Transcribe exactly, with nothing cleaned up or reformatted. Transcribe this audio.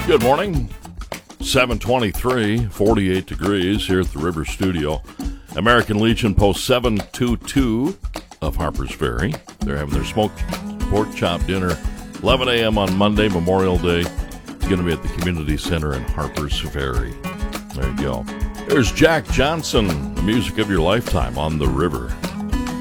Good morning. seven twenty-three, forty-eight degrees here at the River Studio. American Legion Post seven two two of Harpers Ferry. They're having their smoked pork chop dinner, eleven a.m. on Monday, Memorial Day. It's going to be at the Community Center in Harpers Ferry. There you go. There's Jack Johnson, the music of your lifetime on the river.